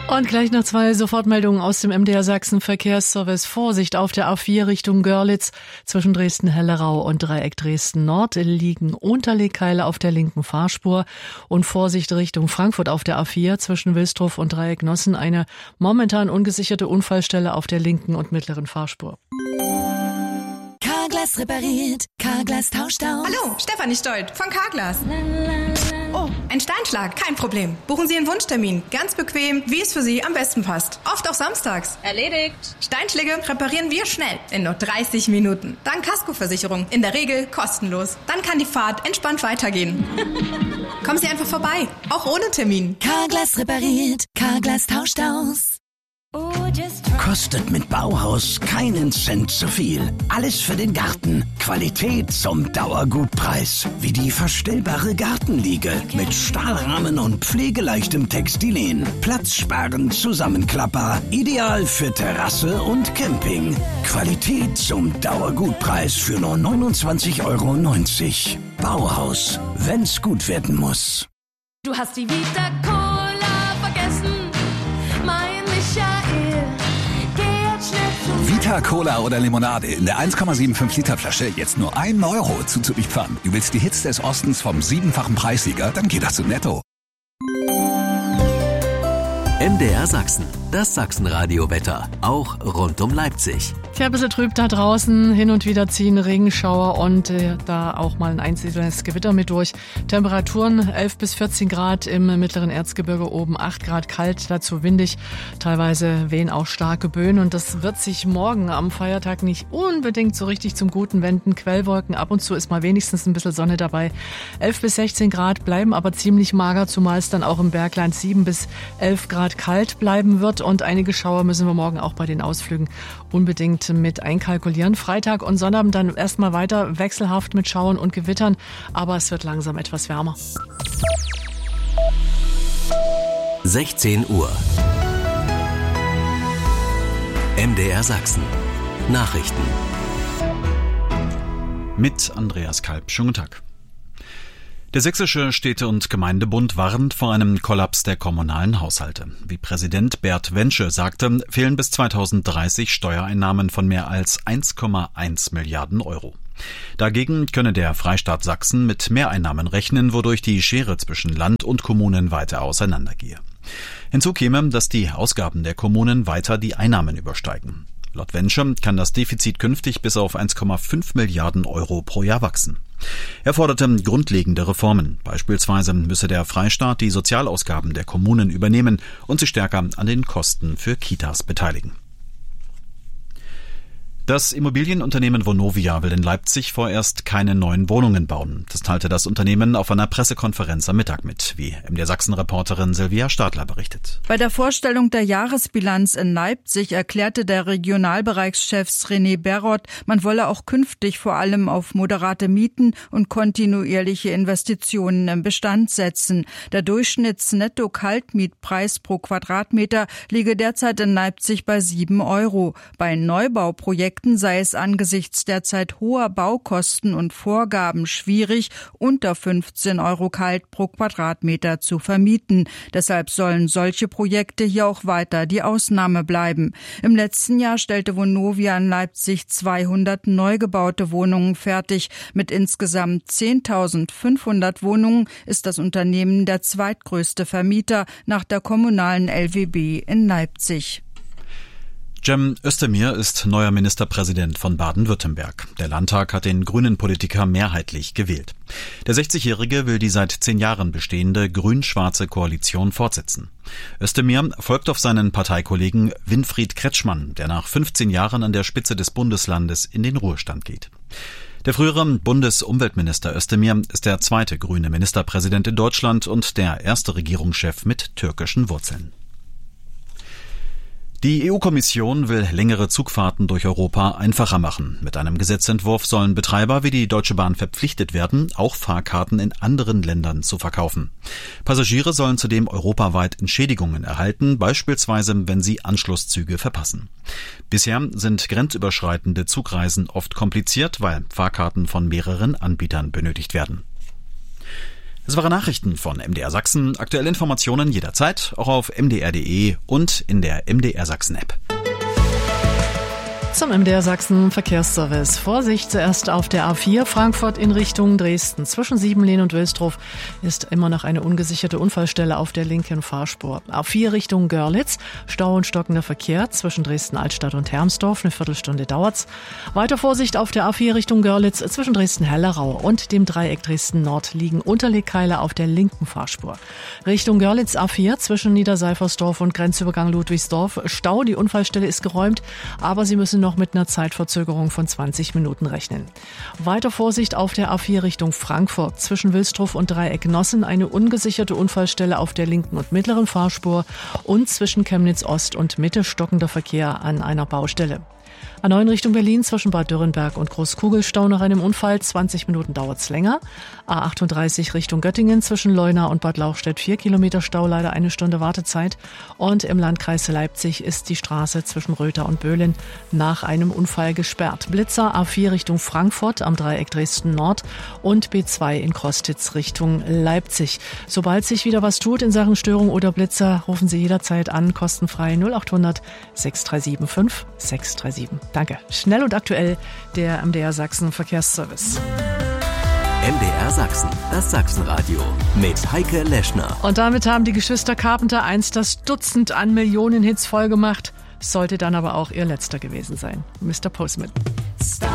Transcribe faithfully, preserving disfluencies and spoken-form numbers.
Und gleich noch zwei Sofortmeldungen aus dem M D R Sachsen Verkehrsservice. Vorsicht auf der A vier Richtung Görlitz. Zwischen Dresden-Hellerau und Dreieck Dresden-Nord liegen Unterlegkeile auf der linken Fahrspur. Und Vorsicht Richtung Frankfurt auf der A vier zwischen Wilsdruff und Dreieck Nossen. Eine momentan ungesicherte Unfallstelle auf der linken und mittleren Fahrspur. Carglass repariert, Carglass tauscht aus. Hallo, Stefanie Stolt von Carglass. Oh, ein Steinschlag, kein Problem. Buchen Sie einen Wunschtermin, ganz bequem, wie es für Sie am besten passt. Oft auch samstags. Erledigt. Steinschläge reparieren wir schnell, in nur dreißig Minuten. Dank Kaskoversicherung, in der Regel kostenlos. Dann kann die Fahrt entspannt weitergehen. Kommen Sie einfach vorbei, auch ohne Termin. Carglass repariert, Carglass tauscht aus. Kostet mit Bauhaus keinen Cent zu viel. Alles für den Garten. Qualität zum Dauergutpreis. Wie die verstellbare Gartenliege mit Stahlrahmen und pflegeleichtem Textilien. Platzsparend Zusammenklapper. Ideal für Terrasse und Camping. Qualität zum Dauergutpreis für nur neunundzwanzig Euro neunzig. Bauhaus, wenn's gut werden muss. Du hast die Vita Cola vergessen, mein Michael. Geh jetzt schnell zu Vita Cola oder Limonade in der eins Komma fünfundsiebzig Liter Flasche jetzt nur ein Euro zuzüglich Pfand. Du willst die Hits des Ostens vom siebenfachen Preissieger? Dann geh doch zu Netto. M D R Sachsen, das Sachsenradio-Wetter, auch rund um Leipzig. Tja, ein bisschen trüb da draußen, hin und wieder ziehen Regenschauer und äh, da auch mal ein einzelnes Gewitter mit durch. Temperaturen elf bis vierzehn Grad im mittleren Erzgebirge, oben acht Grad kalt, dazu windig. Teilweise wehen auch starke Böen und das wird sich morgen am Feiertag nicht unbedingt so richtig zum Guten wenden. Quellwolken, ab und zu ist mal wenigstens ein bisschen Sonne dabei. elf bis sechzehn Grad bleiben aber ziemlich mager, zumal es dann auch im Bergland sieben bis elf Grad kalt bleiben wird und einige Schauer müssen wir morgen auch bei den Ausflügen unbedingt mit einkalkulieren. Freitag und Sonnabend dann erstmal weiter wechselhaft mit Schauern und Gewittern, aber es wird langsam etwas wärmer. sechzehn Uhr. M D R Sachsen. Nachrichten. Mit Andreas Kalb. Schönen guten Tag. Der Sächsische Städte- und Gemeindebund warnt vor einem Kollaps der kommunalen Haushalte. Wie Präsident Bert Wensche sagte, fehlen bis zweitausenddreißig Steuereinnahmen von mehr als eins Komma eins Milliarden Euro. Dagegen könne der Freistaat Sachsen mit Mehreinnahmen rechnen, wodurch die Schere zwischen Land und Kommunen weiter auseinandergehe. Hinzu käme, dass die Ausgaben der Kommunen weiter die Einnahmen übersteigen. Laut Wensche kann das Defizit künftig bis auf eins Komma fünf Milliarden Euro pro Jahr wachsen. Er forderte grundlegende Reformen. Beispielsweise müsse der Freistaat die Sozialausgaben der Kommunen übernehmen und sich stärker an den Kosten für Kitas beteiligen. Das Immobilienunternehmen Vonovia will in Leipzig vorerst keine neuen Wohnungen bauen. Das teilte das Unternehmen auf einer Pressekonferenz am Mittag mit, wie M D R Sachsen-Reporterin Silvia Stadler berichtet. Bei der Vorstellung der Jahresbilanz in Leipzig erklärte der Regionalbereichschef René Berroth, man wolle auch künftig vor allem auf moderate Mieten und kontinuierliche Investitionen im Bestand setzen. Der Durchschnitts-Netto-Kaltmietpreis pro Quadratmeter liege derzeit in Leipzig bei sieben Euro. Bei Neubauprojekten sei es angesichts derzeit hoher Baukosten und Vorgaben schwierig, unter fünfzehn Euro kalt pro Quadratmeter zu vermieten. Deshalb sollen solche Projekte hier auch weiter die Ausnahme bleiben. Im letzten Jahr stellte Vonovia in Leipzig zweihundert neu gebaute Wohnungen fertig. Mit insgesamt zehntausendfünfhundert Wohnungen ist das Unternehmen der zweitgrößte Vermieter nach der kommunalen L W B in Leipzig. Cem Özdemir ist neuer Ministerpräsident von Baden-Württemberg. Der Landtag hat den grünen Politiker mehrheitlich gewählt. Der sechzigjährige will die seit zehn Jahren bestehende grün-schwarze Koalition fortsetzen. Özdemir folgt auf seinen Parteikollegen Winfried Kretschmann, der nach fünfzehn Jahren an der Spitze des Bundeslandes in den Ruhestand geht. Der frühere Bundesumweltminister Özdemir ist der zweite grüne Ministerpräsident in Deutschland und der erste Regierungschef mit türkischen Wurzeln. Die E U-Kommission will längere Zugfahrten durch Europa einfacher machen. Mit einem Gesetzentwurf sollen Betreiber wie die Deutsche Bahn verpflichtet werden, auch Fahrkarten in anderen Ländern zu verkaufen. Passagiere sollen zudem europaweit Entschädigungen erhalten, beispielsweise wenn sie Anschlusszüge verpassen. Bisher sind grenzüberschreitende Zugreisen oft kompliziert, weil Fahrkarten von mehreren Anbietern benötigt werden. Es waren Nachrichten von M D R Sachsen. Aktuelle Informationen jederzeit, auch auf m d r punkt d e und in der M D R Sachsen App. Zum M D R Sachsen Verkehrsservice. Vorsicht zuerst auf der A vier Frankfurt in Richtung Dresden. Zwischen Siebenlehn und Wilsdruf ist immer noch eine ungesicherte Unfallstelle auf der linken Fahrspur. A vier Richtung Görlitz, Stau und stockender Verkehr zwischen Dresden-Altstadt und Hermsdorf. Eine Viertelstunde dauert's. Weiter Vorsicht auf der A vier Richtung Görlitz. Zwischen Dresden-Hellerau und dem Dreieck Dresden-Nord liegen Unterlegkeile auf der linken Fahrspur. Richtung Görlitz A vier zwischen Niederseifersdorf und Grenzübergang Ludwigsdorf. Stau, die Unfallstelle ist geräumt, aber Sie müssen noch noch mit einer Zeitverzögerung von zwanzig Minuten rechnen. Weiter Vorsicht auf der A vier Richtung Frankfurt. Zwischen Wilsdruf und Dreieck Nossen eine ungesicherte Unfallstelle auf der linken und mittleren Fahrspur und zwischen Chemnitz Ost und Mitte stockender Verkehr an einer Baustelle. A neun Richtung Berlin zwischen Bad Dürrenberg und Großkugelstau nach einem Unfall. zwanzig Minuten dauert's länger. A achtunddreißig Richtung Göttingen zwischen Leuna und Bad Lauchstädt. vier Kilometer Stau, leider eine Stunde Wartezeit. Und im Landkreis Leipzig ist die Straße zwischen Röther und Böhlen nach einem Unfall gesperrt. Blitzer A vier Richtung Frankfurt am Dreieck Dresden Nord und B zwei in Krostitz Richtung Leipzig. Sobald sich wieder was tut in Sachen Störung oder Blitzer, rufen Sie jederzeit an, kostenfrei null acht hundert sechs drei sieben fünf sechs drei sieben. Danke. Schnell und aktuell der M D R Sachsen Verkehrsservice. M D R Sachsen, das Sachsenradio mit Heike Leschner. Und damit haben die Geschwister Carpenter einst das Dutzend an Millionen Hits vollgemacht. Sollte dann aber auch ihr letzter gewesen sein. Mister Postman. Stop.